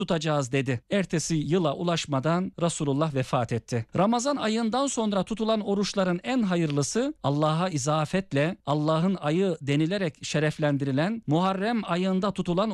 tutacağız dedi. Ertesi yıla ulaşmadan Resulullah vefat etti. Ramazan ayından sonra tutulan oruçların en hayırlısı Allah'a izafetle Allah'ın ayı denilerek şereflendirilen Muharrem ayında tutulan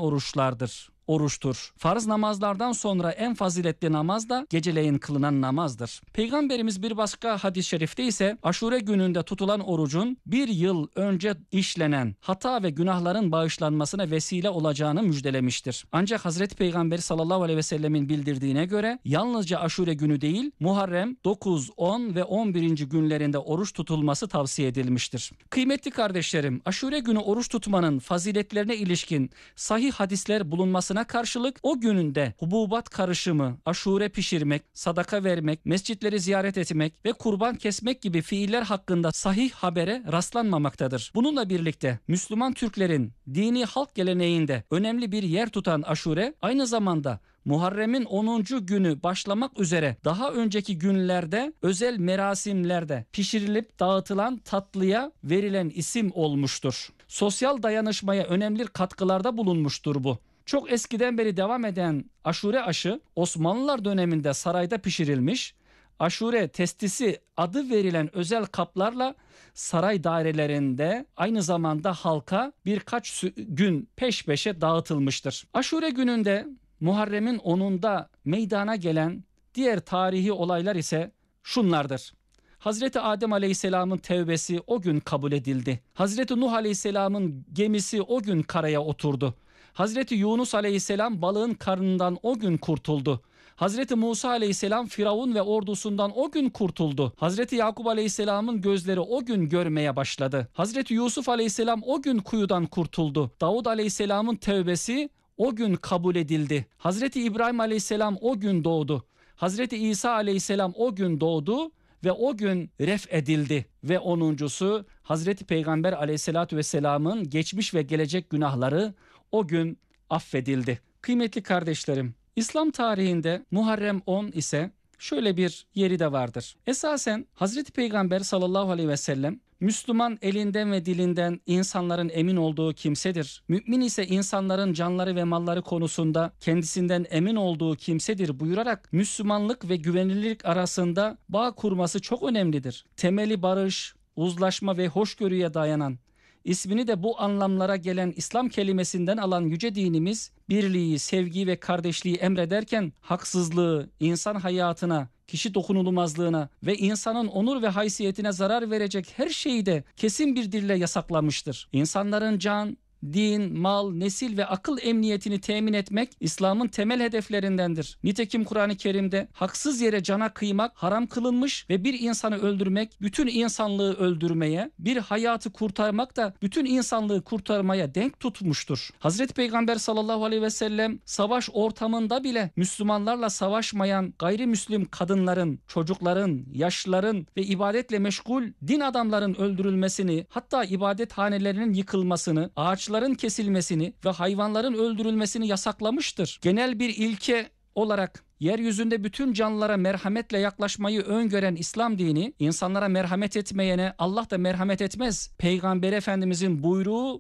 oruçtur. Farz namazlardan sonra en faziletli namaz da geceleyin kılınan namazdır. Peygamberimiz bir başka hadis-i şerifte ise Aşure gününde tutulan orucun bir yıl önce işlenen hata ve günahların bağışlanmasına vesile olacağını müjdelemiştir. Ancak Hazreti Peygamber sallallahu aleyhi ve sellemin bildirdiğine göre yalnızca Aşure günü değil, Muharrem 9, 10 ve 11. günlerinde oruç tutulması tavsiye edilmiştir. Kıymetli kardeşlerim, Aşure günü oruç tutmanın faziletlerine ilişkin sahih hadisler bulunmasına karşılık o gününde hububat karışımı, aşure pişirmek, sadaka vermek, mescitleri ziyaret etmek ve kurban kesmek gibi fiiller hakkında sahih habere rastlanmamaktadır. Bununla birlikte Müslüman Türklerin dini halk geleneğinde önemli bir yer tutan aşure aynı zamanda Muharrem'in 10. günü başlamak üzere daha önceki günlerde özel merasimlerde pişirilip dağıtılan tatlıya verilen isim olmuştur. Sosyal dayanışmaya önemli katkılarda bulunmuştur bu. Çok eskiden beri devam eden aşure aşı Osmanlılar döneminde sarayda pişirilmiş, aşure testisi adı verilen özel kaplarla saray dairelerinde aynı zamanda halka birkaç gün peş peşe dağıtılmıştır. Aşure gününde Muharrem'in 10'unda meydana gelen diğer tarihi olaylar ise şunlardır. Hazreti Adem Aleyhisselam'ın tevbesi o gün kabul edildi. Hazreti Nuh Aleyhisselam'ın gemisi o gün karaya oturdu. Hazreti Yunus Aleyhisselam balığın karnından o gün kurtuldu. Hazreti Musa Aleyhisselam Firavun ve ordusundan o gün kurtuldu. Hazreti Yakup Aleyhisselam'ın gözleri o gün görmeye başladı. Hazreti Yusuf Aleyhisselam o gün kuyudan kurtuldu. Davud Aleyhisselam'ın tevbesi o gün kabul edildi. Hazreti İbrahim Aleyhisselam o gün doğdu. Hazreti İsa Aleyhisselam o gün doğdu ve o gün ref edildi. Ve 10'uncusu Hazreti Peygamber Aleyhisselatü Vesselam'ın geçmiş ve gelecek günahları o gün affedildi. Kıymetli kardeşlerim, İslam tarihinde Muharrem 10 ise şöyle bir yeri de vardır. Esasen Hazreti Peygamber sallallahu aleyhi ve sellem Müslüman elinden ve dilinden insanların emin olduğu kimsedir. Mümin ise insanların canları ve malları konusunda kendisinden emin olduğu kimsedir buyurarak Müslümanlık ve güvenilirlik arasında bağ kurması çok önemlidir. Temeli barış, uzlaşma ve hoşgörüye dayanan, İsmini de bu anlamlara gelen İslam kelimesinden alan yüce dinimiz birliği, sevgiyi ve kardeşliği emrederken haksızlığı, insan hayatına, kişi dokunulmazlığına ve insanın onur ve haysiyetine zarar verecek her şeyi de kesin bir dille yasaklamıştır. İnsanların can, din, mal, nesil ve akıl emniyetini temin etmek İslam'ın temel hedeflerindendir. Nitekim Kur'an-ı Kerim'de haksız yere cana kıymak haram kılınmış ve bir insanı öldürmek bütün insanlığı öldürmeye, bir hayatı kurtarmak da bütün insanlığı kurtarmaya denk tutmuştur. Hazreti Peygamber sallallahu aleyhi ve sellem savaş ortamında bile Müslümanlarla savaşmayan gayrimüslim kadınların, çocukların, yaşlıların ve ibadetle meşgul din adamların öldürülmesini, hatta ibadethanelerinin yıkılmasını, ağaçların kesilmesini ve hayvanların öldürülmesini yasaklamıştır. Genel bir ilke olarak yeryüzünde bütün canlılara merhametle yaklaşmayı öngören İslam dini, insanlara merhamet etmeyene Allah da merhamet etmez. Peygamber Efendimizin buyruğu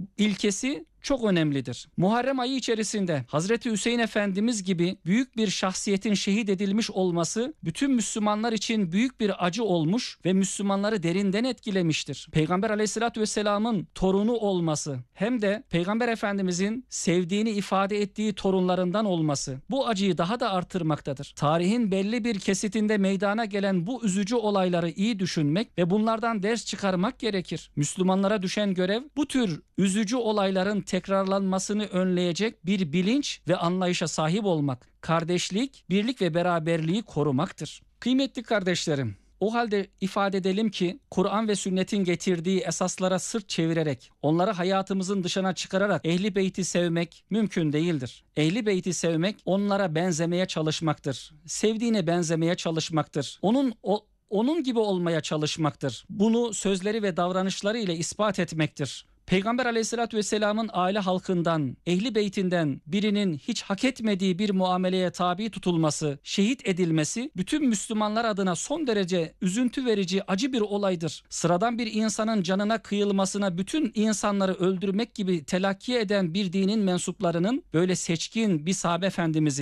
ilkesi çok önemlidir. Muharrem ayı içerisinde Hazreti Hüseyin Efendimiz gibi büyük bir şahsiyetin şehit edilmiş olması bütün Müslümanlar için büyük bir acı olmuş ve Müslümanları derinden etkilemiştir. Peygamber Aleyhisselatü Vesselam'ın torunu olması hem de Peygamber Efendimizin sevdiğini ifade ettiği torunlarından olması bu acıyı daha da artırmaktadır. Tarihin belli bir kesitinde meydana gelen bu üzücü olayları iyi düşünmek ve bunlardan ders çıkarmak gerekir. Müslümanlara düşen görev bu tür üzücü olayların tekrarlanmasını önleyecek bir bilinç ve anlayışa sahip olmak, kardeşlik, birlik ve beraberliği korumaktır. Kıymetli kardeşlerim, o halde ifade edelim ki Kur'an ve sünnetin getirdiği esaslara sırt çevirerek, onları hayatımızın dışına çıkararak Ehl-i Beyt'i sevmek mümkün değildir. Ehl-i Beyt'i sevmek onlara benzemeye çalışmaktır. Sevdiğine benzemeye çalışmaktır. Onun gibi olmaya çalışmaktır. Bunu sözleri ve davranışları ile ispat etmektir. Peygamber aleyhissalatü vesselamın aile halkından, ehli beytinden birinin hiç hak etmediği bir muameleye tabi tutulması, şehit edilmesi bütün Müslümanlar adına son derece üzüntü verici, acı bir olaydır. Sıradan bir insanın canına kıyılmasına bütün insanları öldürmek gibi telakki eden bir dinin mensuplarının böyle seçkin bir sahabe efendimizi